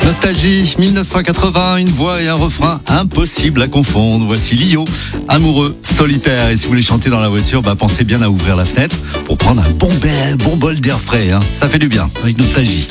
Nostalgie, 1980, une voix et un refrain impossible à confondre. Voici Lio, amoureux, solitaire. Et si vous voulez chanter dans la voiture, pensez bien à ouvrir la fenêtre pour prendre un bon bol d'air frais. Ça fait du bien avec Nostalgie.